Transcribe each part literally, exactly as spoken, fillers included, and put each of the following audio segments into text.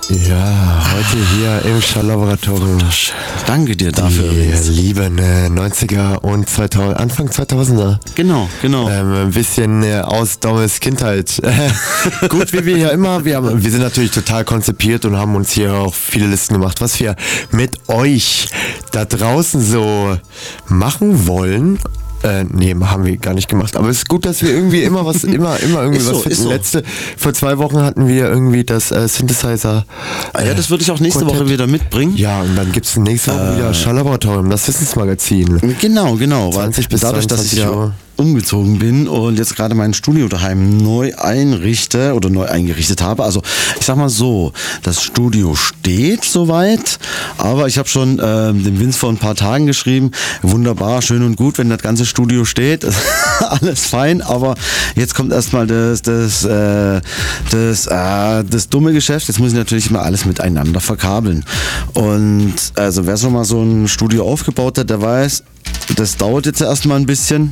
Ja, heute hier im Schall-Laboratorium. Danke dir dafür. Die lieben äh, neunziger und zweitausend, Anfang zweitausender. Genau, genau. Ähm, ein bisschen äh, aus Dommes Kindheit. Gut, wie wir ja immer, wir, haben, wir sind natürlich total konzipiert und haben uns hier auch viele Listen gemacht, was wir mit euch da draußen so machen wollen. Äh, nee, haben wir gar nicht gemacht. Aber es ist gut, dass wir irgendwie immer was, immer, immer irgendwie Ist was so, finden. ist so. Letzte, vor zwei Wochen hatten wir irgendwie das äh, Synthesizer. Ja, das würde ich auch nächste Quartett. Woche wieder mitbringen. Ja, und dann gibt es nächste Woche Äh. wieder Schall-Laboratorium, das Wissensmagazin. Genau, genau. Weil zwanzig bis dadurch, dass ich zweiundzwanzig ja Uhr. umgezogen bin und jetzt gerade mein Studio daheim neu einrichte oder neu eingerichtet habe. Also ich sag mal so, das Studio steht soweit, aber ich habe schon ähm, dem Vince vor ein paar Tagen geschrieben, wunderbar, schön und gut, wenn das ganze Studio steht, alles fein, aber jetzt kommt erstmal das, das, äh, das, äh, das dumme Geschäft, jetzt muss ich natürlich immer alles miteinander verkabeln. Und also wer schon mal so ein Studio aufgebaut hat, der weiß, das dauert jetzt erstmal ein bisschen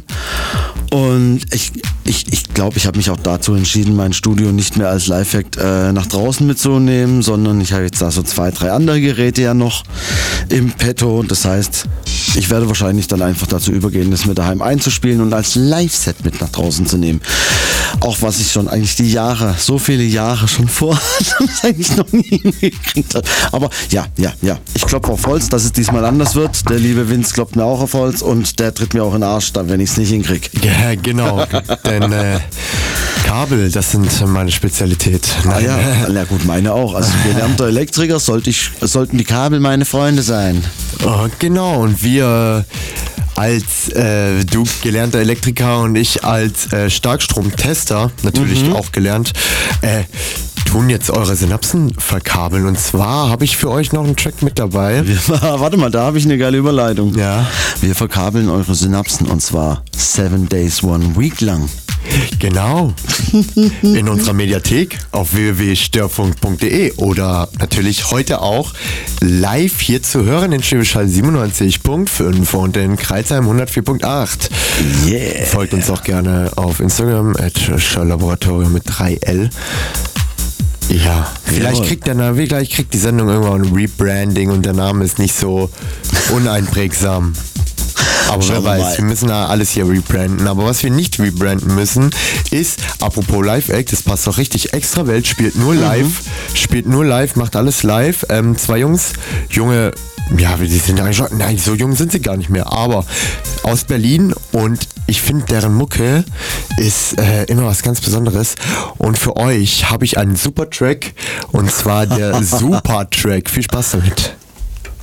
und ich ich, ich glaube, ich habe mich auch dazu entschieden, mein Studio nicht mehr als Live-Act äh, nach draußen mitzunehmen, sondern ich habe jetzt da so zwei, drei andere Geräte ja noch im Petto. Das heißt, ich werde wahrscheinlich dann einfach dazu übergehen, das mir daheim einzuspielen und als Live-Set mit nach draußen zu nehmen. Auch was ich schon eigentlich die Jahre, so viele Jahre schon vor, das eigentlich noch nie hingekriegt habe. Aber ja, ja, ja, ich klopfe auf Holz, dass es diesmal anders wird. Der liebe Vince klopft mir auch auf Holz und der tritt mir auch in den Arsch, dann, wenn ich es nicht hinkriege. Ja, genau. Denn äh, Kabel, das sind meine Spezialität. Ah ja, na gut, meine auch. Als gelernter Elektriker sollte ich, sollten die Kabel meine Freunde sein. Oh, genau, und wir als äh, du gelernter Elektriker und ich als äh, Starkstromtester, natürlich Mhm. auch gelernt, äh, tun jetzt eure Synapsen verkabeln. Und zwar habe ich für euch noch einen Track mit dabei. Wir, warte mal, da habe ich eine geile Überleitung. Ja. Wir verkabeln eure Synapsen und zwar seven days, one week lang. Genau. In unserer Mediathek auf w w w punkt störfunk punkt d e oder natürlich heute auch live hier zu hören in Schwäbisch Hall siebenundneunzig Komma fünf und in Kreilsheim hundertvier Komma acht. Yeah. Folgt uns auch gerne auf Instagram at Schall-Laboratorium mit drei L. Ja, vielleicht Jawohl. kriegt, der, Na- vielleicht kriegt die Sendung irgendwann ein Rebranding und der Name ist nicht so uneinprägsam. Aber Schauen wer wir weiß, mal. wir müssen da alles hier rebranden. Aber was wir nicht rebranden müssen, ist, apropos Live-Act, das passt doch richtig, Extra Welt spielt nur live, Mhm. spielt nur live, macht alles live. Ähm, zwei Jungs, junge, ja, die sind eigentlich schon, nein, so jung sind sie gar nicht mehr, aber aus Berlin und ich finde, deren Mucke ist äh, immer was ganz Besonderes. Und für euch habe ich einen super Track und zwar der Super Track. Viel Spaß damit.